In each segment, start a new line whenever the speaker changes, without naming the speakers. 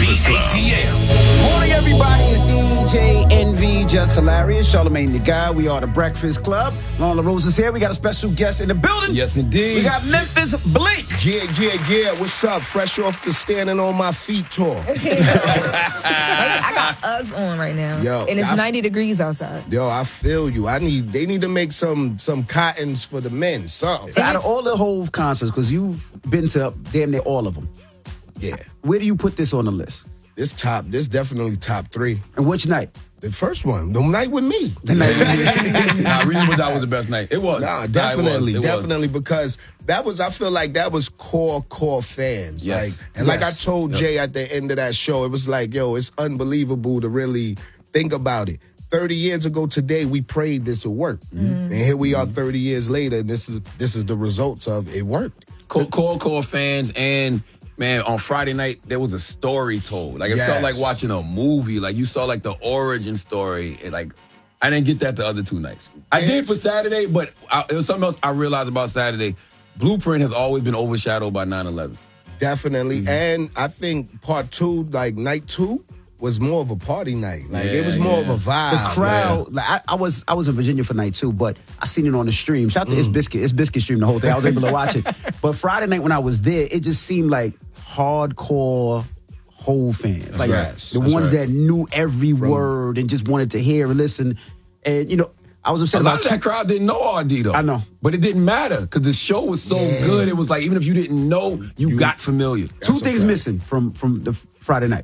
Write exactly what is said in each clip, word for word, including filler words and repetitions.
Breakfast Club.
Morning, everybody. It's D J Envy, Just Hilarious, Charlamagne the Guy. We are the Breakfast Club. Lon LaRose is here. We got a special guest in the building.
Yes, indeed.
We got Memphis Bleek.
Yeah, yeah, yeah. What's up? Fresh off the standing on my feet tour.
I got Uggs on right now,
Yo,
and it's
I-
ninety degrees outside.
Yo, I feel you. I need. They need to make some some cottons for the men. Something.
So out of all the Hove concerts, because you've been to damn near all of them,
Yeah.
where do you put this on the list?
This top. This definitely top three.
And which night?
The first one, the night with me.
The night
Nah, Reasonable Doubt was the best night. It was.
Nah, definitely,
Nah, it was. It was.
definitely, because that was. I feel like that was core, core fans.
Yes.
Like, and like I
Yes.
told Jay at the end of that show, it was like, yo, it's unbelievable to really think about it. Thirty years ago today, we prayed this would work, and here we are, thirty years later, and this is this is the results of it worked.
Core, core, core fans, and man, on Friday night there was a story told. Like it felt like
Yes.
watching a movie. Like you saw like the origin story. And, like I didn't get that the other two nights. I did for Saturday, but I, it was something else I realized about Saturday. Blueprint has always been overshadowed by nine eleven.
Definitely, and I think part two, like night two, was more of a party night. Like it was
Yeah,
more
yeah.
of a vibe.
The crowd, like I, I was, I was in Virginia for night two, but I seen it on the stream. Shout out to It's Biscuit, It's Biscuit stream the whole thing. I was able to watch it. But Friday night when I was there, it just seemed like hardcore whole fans, like
Yes,
the
that's
ones
right.
that knew every word and just wanted to hear and listen. And you know, I was
A
upset
lot
about
of that crowd didn't know R D though.
I know.
But it didn't matter because the show was so
Yeah.
good. It was like even if you didn't know, you, got familiar.
two
That's a
things
fact.
missing from from the Friday night.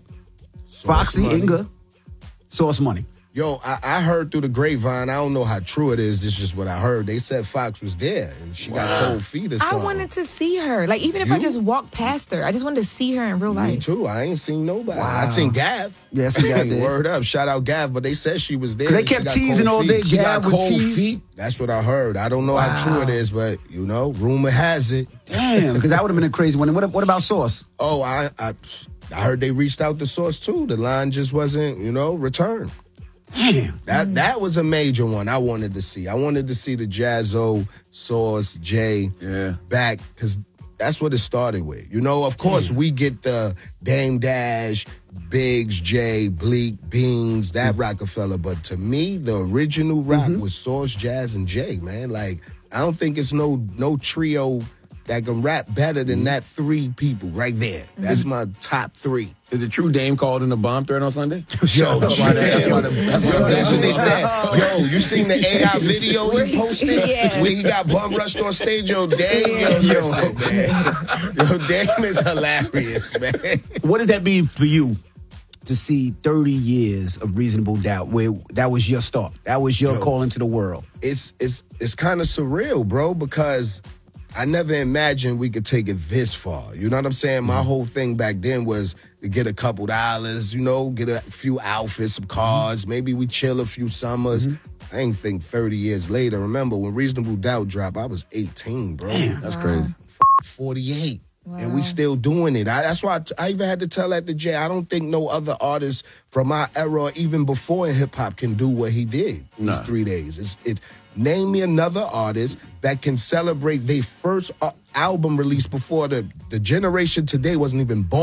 Foxy
Money.
Inga, Source Money.
Yo, I, I heard through the grapevine. I don't know how true it is. This is just what I heard. They said Fox was there and she got cold feet or
I
something.
wanted to see her. Like, even if I
You?
just walked past her, I just wanted to see her in real
Me
life.
too. I ain't seen nobody. I seen Gav.
Yeah, I seen Gav
Hey,
there.
Word up. Shout out Gav. But they said she was there.
They
and she
kept
got
teasing
cold
all
feet.
day.
She got
Gav would
cold
tease.
feet.
That's what I heard. I don't know how true it is, but you know, rumor has it.
Damn, because that would have been a crazy one. And what, what about Source?
Oh, I, I I heard they reached out to Source too. The line just wasn't, you know, returned.
Damn.
That that was a major one I wanted to see. I wanted to see the Jazzo, Source, Jay
Yeah.
back because that's what it started with. You know, of course, we get the Dame Dash, Biggs, Jay, Bleak, Beans, that Rockefeller. But to me, the original rock was Source, Jazz, and Jay, man. Like, I don't think it's no no trio that can rap better than that three people right there. That's my top three.
Is it true Dame called in a bomb threat on Sunday?
Yo,
That's why they- that's why they- that's why
Yo,
they-
that's what they said. Yo, you seen the A I video
Where
he
he-
posted
yeah.
where he got bum rushed on stage? Yo, Dame, yo, listen, man. Yo, Dame is hilarious, man.
What does that mean for you to see thirty years of Reasonable Doubt where that was your start? That was your
Yo.
call into the world.
It's it's it's kind of surreal, bro, because I never imagined we could take it this far. You know what I'm saying? My whole thing back then was to get a couple dollars, you know, get a few outfits, some cars. Maybe we chill a few summers. I ain't think thirty years later. Remember, when Reasonable Doubt dropped, I was eighteen, bro.
That's crazy.
forty-eight. And we still doing it. I, that's why I, I even had to tell that to Jay. I don't think no other artist from our era, or even before in hip hop, can do what he did these
Nah.
three days. It's, it's name me another artist that can celebrate their first uh, album release before the the generation today wasn't even born.